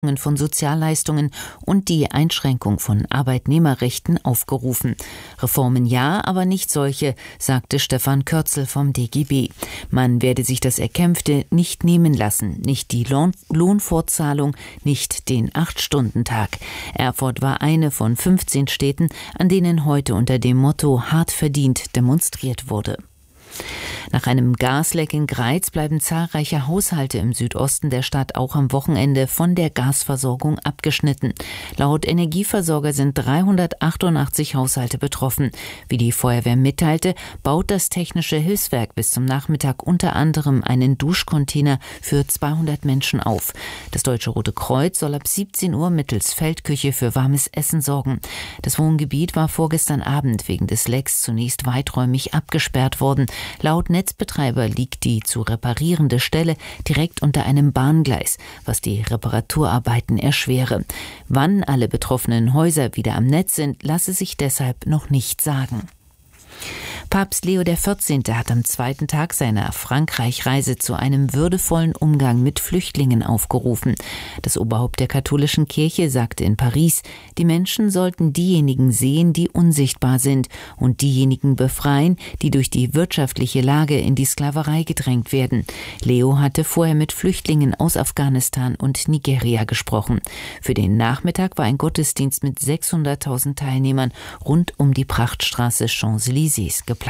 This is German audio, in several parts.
von Sozialleistungen und die Einschränkung von Arbeitnehmerrechten aufgerufen. Reformen ja, aber nicht solche, sagte Stefan Kürzel vom DGB. Man werde sich das Erkämpfte nicht nehmen lassen, nicht die Lohnfortzahlung, nicht den 8-Stunden-Tag. Erfurt war eine von 15 Städten, an denen heute unter dem Motto „Hart verdient“ demonstriert wurde. Nach einem Gasleck in Greiz bleiben zahlreiche Haushalte im Südosten der Stadt auch am Wochenende von der Gasversorgung abgeschnitten. Laut Energieversorger sind 388 Haushalte betroffen. Wie die Feuerwehr mitteilte, baut das Technische Hilfswerk bis zum Nachmittag unter anderem einen Duschcontainer für 200 Menschen auf. Das Deutsche Rote Kreuz soll ab 17 Uhr mittels Feldküche für warmes Essen sorgen. Das Wohngebiet war vorgestern Abend wegen des Lecks zunächst weiträumig abgesperrt worden. Laut Netzbetreiber liegt die zu reparierende Stelle direkt unter einem Bahngleis, was die Reparaturarbeiten erschwere. Wann alle betroffenen Häuser wieder am Netz sind, lasse sich deshalb noch nicht sagen. Papst Leo XIV. Hat am zweiten Tag seiner Frankreich-Reise zu einem würdevollen Umgang mit Flüchtlingen aufgerufen. Das Oberhaupt der katholischen Kirche sagte in Paris, die Menschen sollten diejenigen sehen, die unsichtbar sind und diejenigen befreien, die durch die wirtschaftliche Lage in die Sklaverei gedrängt werden. Leo hatte vorher mit Flüchtlingen aus Afghanistan und Nigeria gesprochen. Für den Nachmittag war ein Gottesdienst mit 600.000 Teilnehmern rund um die Prachtstraße Champs-Élysées geplant.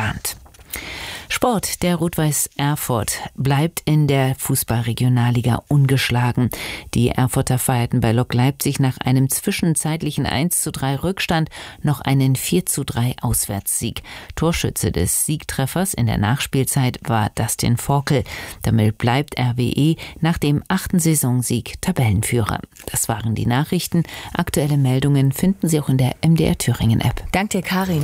Sport. Der Rot-Weiß Erfurt bleibt in der Fußball-Regionalliga ungeschlagen. Die Erfurter feierten bei Lok Leipzig nach einem zwischenzeitlichen 1:3 Rückstand noch einen 4:3 Auswärtssieg. Torschütze des Siegtreffers in der Nachspielzeit war Dustin Forkel. Damit bleibt RWE nach dem 8. Saisonsieg Tabellenführer. Das waren die Nachrichten. Aktuelle Meldungen finden Sie auch in der MDR Thüringen App. Dank dir, Karin.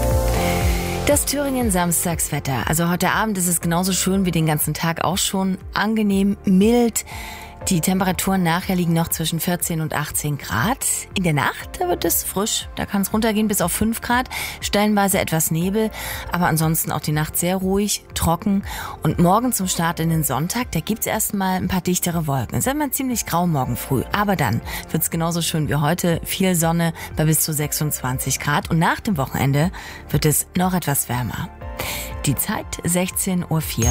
Das Thüringen-Samstagswetter. Also heute Abend ist es genauso schön wie den ganzen Tag auch schon. Angenehm, mild. Die Temperaturen nachher liegen noch zwischen 14 und 18 Grad. In der Nacht, da wird es frisch. Da kann es runtergehen bis auf 5 Grad. Stellenweise etwas Nebel. Aber ansonsten auch die Nacht sehr ruhig, trocken. Und morgen zum Start in den Sonntag, da gibt's erstmal ein paar dichtere Wolken. Es ist immer ziemlich grau morgen früh. Aber dann wird's genauso schön wie heute. Viel Sonne bei bis zu 26 Grad. Und nach dem Wochenende wird es noch etwas wärmer. Die Zeit 16:04 Uhr.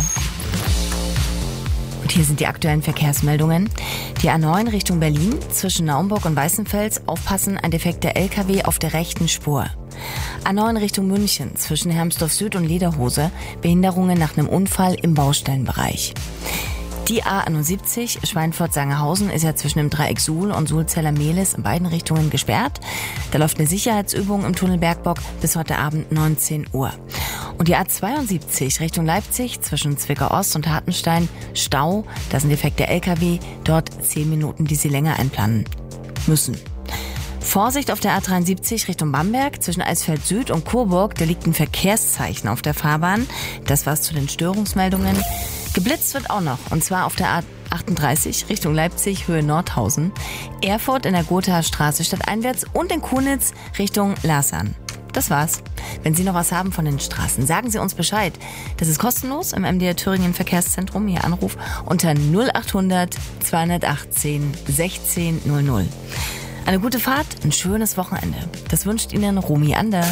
Und hier sind die aktuellen Verkehrsmeldungen. Die A9 Richtung Berlin zwischen Naumburg und Weißenfels. Aufpassen, ein defekter LKW auf der rechten Spur. A9 Richtung München zwischen Hermsdorf Süd und Lederhose. Behinderungen nach einem Unfall im Baustellenbereich. Die A71 Schweinfurt-Sangerhausen ist ja zwischen dem Dreieck Suhl und Sulzeller-Mehlis in beiden Richtungen gesperrt. Da läuft eine Sicherheitsübung im Tunnel Bergbock bis heute Abend 19 Uhr. Und die A72 Richtung Leipzig zwischen Zwickau-Ost und Hartenstein Stau. Da sind defekte LKW, dort 10 Minuten, die sie länger einplanen müssen. Vorsicht auf der A73 Richtung Bamberg zwischen Eisfeld Süd und Coburg. Da liegt ein Verkehrszeichen auf der Fahrbahn. Das war's zu den Störungsmeldungen. Geblitzt wird auch noch, und zwar auf der A38 Richtung Leipzig, Höhe Nordhausen, Erfurt in der Gothaer Straße stadteinwärts und in Kunitz Richtung Lasern. Das war's. Wenn Sie noch was haben von den Straßen, sagen Sie uns Bescheid. Das ist kostenlos im MDR Thüringen Verkehrszentrum. Ihr Anruf unter 0800 218 1600. Eine gute Fahrt, ein schönes Wochenende. Das wünscht Ihnen Romy Anders.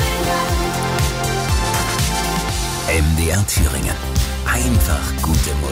MDR Thüringen. Einfach gute Musik.